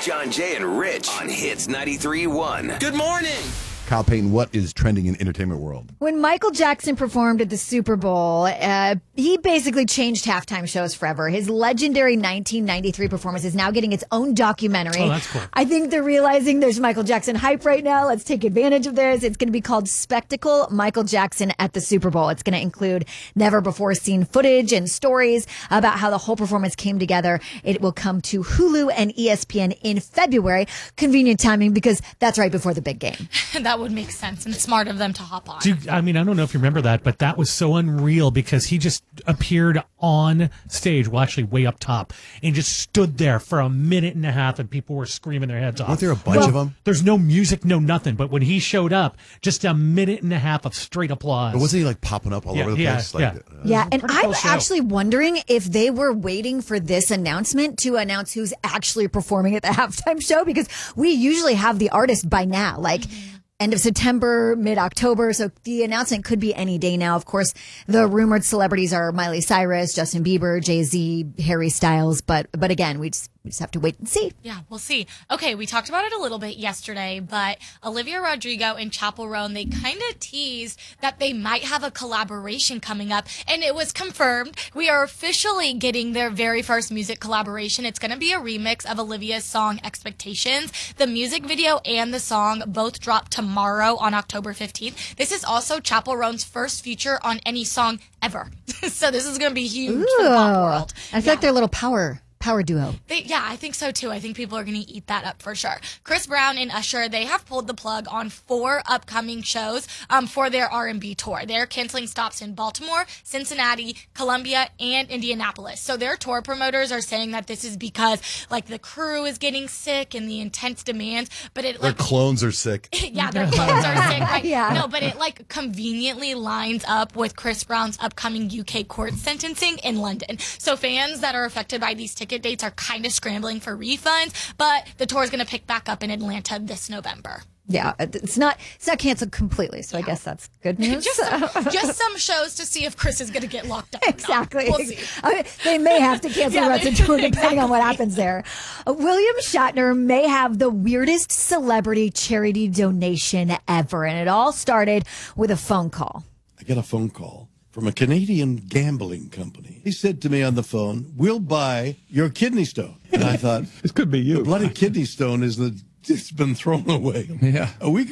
John, Jay, and Rich on Hits 93.1. Good morning. Kyle Payton, what is trending in entertainment world? When Michael Jackson performed at the Super Bowl, he basically changed halftime shows forever. His legendary 1993 performance is now getting its own documentary. Oh, that's cool. I think they're realizing there's Michael Jackson hype right now. Let's take advantage of this. It's going to be called Spectacle Michael Jackson at the Super Bowl. It's going to include never before seen footage and stories about how the whole performance came together. It will come to Hulu and ESPN in February. Convenient timing because that's right before the big game. That would make sense and smart of them to hop on. I don't know if you remember that, but that was so unreal because he just appeared on stage, well, actually way up top, and just stood there for a minute and a half, and people were screaming their heads off. Weren't there a bunch of them? There's no music, no nothing, but when he showed up, just a minute and a half of straight applause. But wasn't he like popping up all over the place? Yeah, and pretty I'm cool show. actually wondering if they were waiting for this announcement to announce who's actually performing at the halftime show, because we usually have the artist by now, like end of September, mid-October. So the announcement could be any day now. Of course, the rumored celebrities are Miley Cyrus, Justin Bieber, Jay-Z, Harry Styles. But again, we just have to wait and see. Yeah, we'll see. Okay, we talked about it a little bit yesterday, but Olivia Rodrigo and Chappell Roan, they kind of teased that they might have a collaboration coming up, and it was confirmed. We are officially getting their very first music collaboration. It's going to be a remix of Olivia's song Expectations. The music video and the song both drop tomorrow on October 15th. This is also Chappell Roan's first feature on any song ever. So this is going to be huge for the pop world. I feel like they're a little power duo. I think so too. I think people are going to eat that up for sure. Chris Brown and Usher, they have pulled the plug on 4 upcoming shows for their R&B tour. They're canceling stops in Baltimore, Cincinnati, Columbia, and Indianapolis. So their tour promoters are saying that this is because like the crew is getting sick and the intense demands, but Their clones are sick. yeah, their clones are sick, right? Yeah. No, but it like conveniently lines up with Chris Brown's upcoming UK court sentencing in London. So fans that are affected by these ticket dates are kind of scrambling for refunds, but the tour is going to pick back up in Atlanta this November. Yeah, it's not canceled completely, so I guess that's good news. just some shows to see if Chris is going to get locked up. Exactly. We'll see. I mean, they may have to cancel the rest of the tour depending on what happens there. William Shatner may have the weirdest celebrity charity donation ever, and it all started with a phone call. I got a phone call from a Canadian gambling company. He said to me on the phone, "We'll buy your kidney stone." And I thought, This could be you. the bloody kidney stone it's been thrown away. Yeah. A week